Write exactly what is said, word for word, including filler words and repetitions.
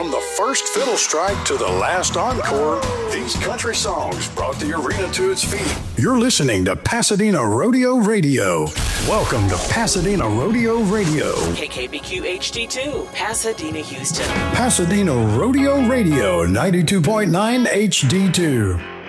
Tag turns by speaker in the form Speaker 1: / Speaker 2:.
Speaker 1: From the first fiddle strike to the last encore, these country songs brought the arena to its feet. You're listening to Pasadena Rodeo Radio. Welcome to Pasadena Rodeo Radio.
Speaker 2: K K B Q H D two, Pasadena, Houston.
Speaker 1: Pasadena Rodeo Radio, ninety-two point nine H D two.